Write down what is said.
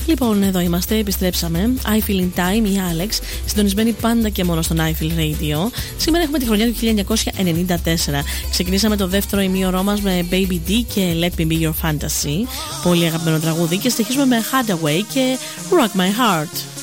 Λοιπόν, εδώ είμαστε, επιστρέψαμε. I Feel in Time, η Alex, συντονισμένη πάντα και μόνο στον I Feel Radio. Σήμερα έχουμε τη χρονιά του 1994. Ξεκινήσαμε το δεύτερο ημίωρό μας με Baby D και Let Me Be Your Fantasy. Πολύ αγαπημένο τραγούδι, και συνεχίζουμε με Hadaway και Rock My Heart.